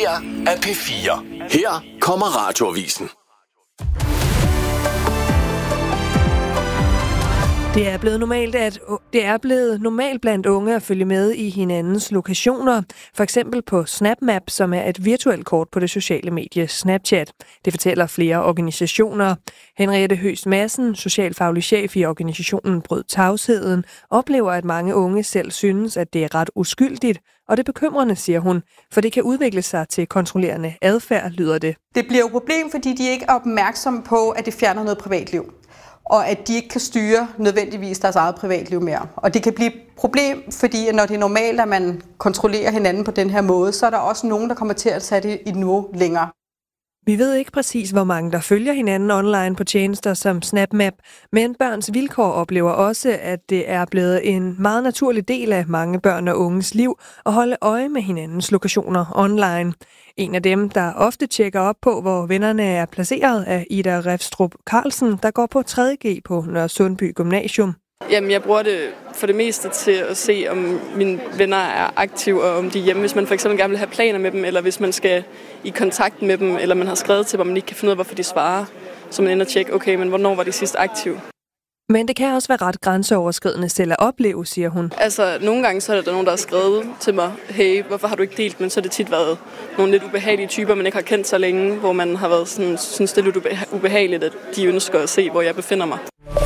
her er P4. Her kommer Radioavisen. Det er blevet normalt blandt unge at følge med i hinandens lokationer, for eksempel på SnapMap, som er et virtuelt kort på det sociale medie Snapchat. Det fortæller flere organisationer. Henriette Høst Madsen, socialfaglig chef i organisationen Brød Tavsheden, oplever, at mange unge selv synes, at det er ret uskyldigt, og det er bekymrende, siger hun, for det kan udvikle sig til kontrollerende adfærd, lyder det. Det bliver jo et problem, fordi de ikke er opmærksomme på, at det fjerner noget privatliv, og at de ikke kan styre nødvendigvis deres eget privatliv mere. Og det kan blive et problem, fordi når det er normalt, at man kontrollerer hinanden på den her måde, så er der også nogen, der kommer til at sætte det et niveau længere. Vi ved ikke præcis, hvor mange der følger hinanden online på tjenester som SnapMap, men Børns Vilkår oplever også, at det er blevet en meget naturlig del af mange børn og unges liv at holde øje med hinandens lokationer online. En af dem, der ofte tjekker op på, hvor vennerne er placeret, er Ida Refstrup Carlsen, der går på 3.G på Nørresundby Gymnasium. Jamen, jeg bruger det for det meste til at se, om mine venner er aktive, og om de er hjemme. Hvis man for eksempel gerne vil have planer med dem, eller hvis man skal i kontakt med dem, eller man har skrevet til dem, og man ikke kan finde ud af, hvorfor de svarer. Så man ender og tjekke, okay, men hvornår var de sidst aktive? Men det kan også være ret grænseoverskridende selv at opleve, siger hun. Altså, nogle gange så er der nogen, der har skrevet til mig, hey, hvorfor har du ikke delt? Men så har det tit været nogle lidt ubehagelige typer, man ikke har kendt så længe, hvor man har været sådan, synes det er lidt ubehageligt, at de ønsker at se, hvor jeg befinder mig.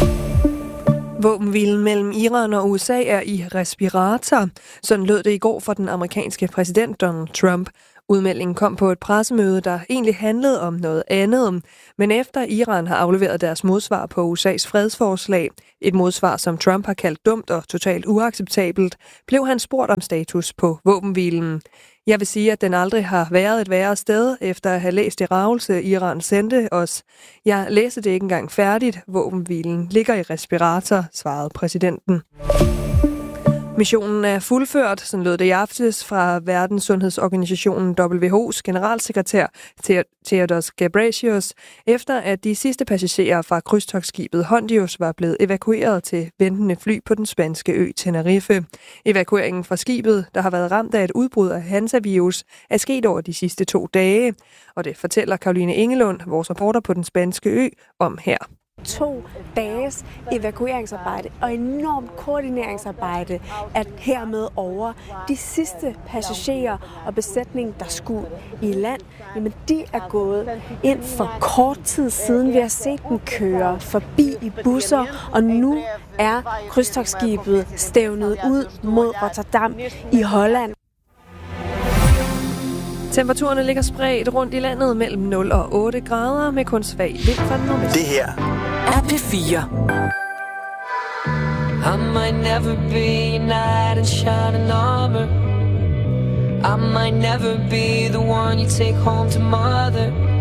Våbenhvilen mellem Iran og USA er i respirator. Sådan lød det i går for den amerikanske præsident Donald Trump. Udmeldingen kom på et pressemøde, der egentlig handlede om noget andet. Men efter Iran har afleveret deres modsvar på USA's fredsforslag, et modsvar, som Trump har kaldt dumt og totalt uacceptabelt, blev han spurgt om status på våbenhvilen. Jeg vil sige, at den aldrig har været et værre sted, efter at have læst det ravelse, Iran sendte os. Jeg læste det ikke engang færdigt. Våbenhvilen ligger i respirator, svarede præsidenten. Missionen er fuldført, sådan lød det i aftes fra Verdenssundhedsorganisationen WHO's generalsekretær Tedros Ghebreyesus, efter at de sidste passagerer fra krydstogtskibet Hondius var blevet evakueret til ventende fly på den spanske ø Tenerife. Evakueringen fra skibet, der har været ramt af et udbrud af Hansa-virus, er sket over de sidste 2 dage, og det fortæller Caroline Engelund, vores reporter på den spanske ø, om her. 2 dages evakueringsarbejde og enormt koordineringsarbejde er hermed over. De sidste passagerer og besætning, der skulle i land, jamen de er gået ind for kort tid siden. Vi har set dem køre forbi i busser, og nu er krydstogtskibet stævnet ud mod Rotterdam i Holland. Temperaturerne ligger spredt rundt i landet mellem 0 og 8 grader med kun svag vind fra den nordvest. Det her er P4. I might never be a knight in shining armor. I might never be the one you take home to mother.